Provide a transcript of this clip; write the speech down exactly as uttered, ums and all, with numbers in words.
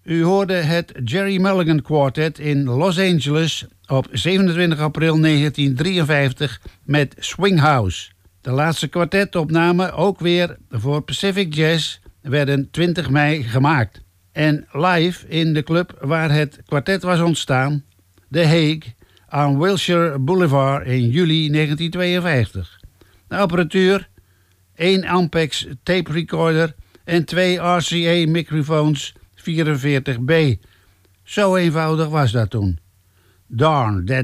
U hoorde het Jerry Mulligan Quartet in Los Angeles op zevenentwintig april negentien drieënvijftig met Swing House. De laatste kwartetopname, ook weer voor Pacific Jazz, werden twintig mei gemaakt. En live in de club waar het kwartet was ontstaan, The Hague, aan Wilshire Boulevard in juli negentien tweeënvijftig. De apparatuur, één Ampex tape recorder en twee R C A microfoons vierenveertig B. Zo eenvoudig was dat toen. Darn, that